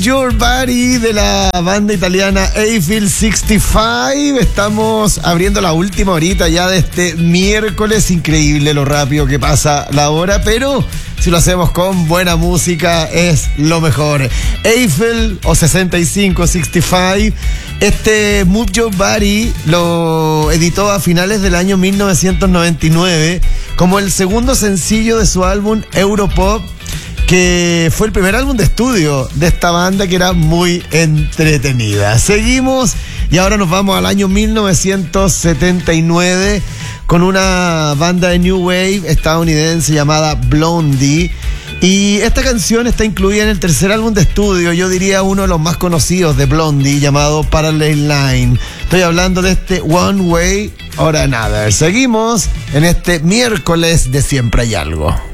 Your Body de la banda italiana Eiffel 65. Estamos abriendo la última horita ya de este miércoles. Increíble lo rápido que pasa la hora, pero si lo hacemos con buena música es lo mejor. Eiffel o 65. Este Move Your Body lo editó a finales del año 1999 como el segundo sencillo de su álbum Europop, que fue el primer álbum de estudio de esta banda, que era muy entretenida. Seguimos y ahora nos vamos al año 1979 con una banda de New Wave estadounidense llamada Blondie. Y esta canción está incluida en el tercer álbum de estudio, yo diría uno de los más conocidos de Blondie, llamado Parallel Line. Estoy hablando de este One Way or Another. Seguimos en este miércoles de Siempre Hay Algo.